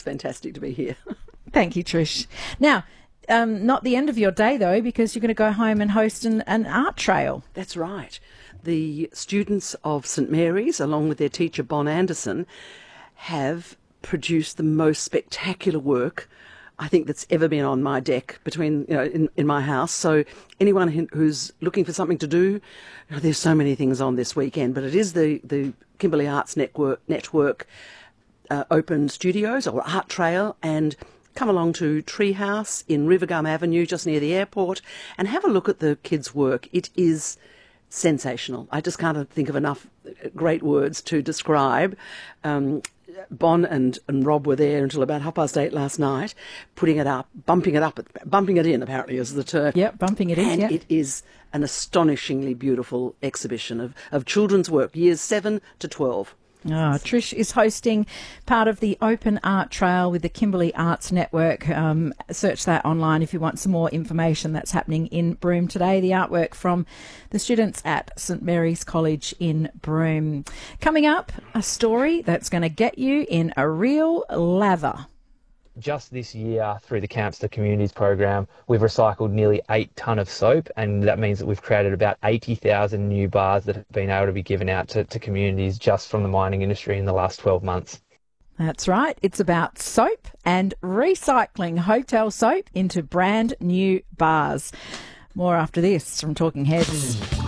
fantastic to be here. Thank you, Trish. Now, not the end of your day, though, because you're going to go home and host an art trail. That's right. The students of St Mary's, along with their teacher, Bon Anderson, have produced the most spectacular work I think that's ever been on my deck in my house. So anyone who's looking for something to do, there's so many things on this weekend, but it is the Kimberley Arts Network open studios or art trail, and come along to Treehouse in Rivergum Avenue, just near the airport, and have a look at the kids' work. It is sensational. I just can't think of enough great words to describe. Bon and Rob were there until about 8:30 last night, putting it up, bumping it in, apparently is the term. Yep, bumping it in, and yep. It is an astonishingly beautiful exhibition of children's work, years 7 to 12. Oh, Trish is hosting part of the Open Art Trail with the Kimberley Arts Network. Search that online if you want some more information. That's happening in Broome today. The artwork from the students at St Mary's College in Broome. Coming up, a story that's going to get you in a real lather. Just this year, through the Camps to Communities program, we've recycled nearly 8 tonne of soap, and that means that we've created about 80,000 new bars that have been able to be given out to communities just from the mining industry in the last 12 months. That's right. It's about soap and recycling hotel soap into brand new bars. More after this from Talking Heads.